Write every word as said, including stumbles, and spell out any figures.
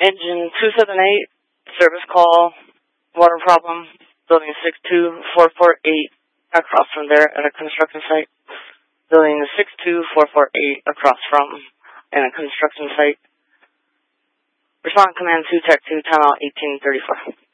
Engine two seven eight, service call, water problem, building six two four four eight, across from there at a construction site. Building six two four four eight, across from in a construction site. Respond command two tech two, timeout eighteen thirty-four.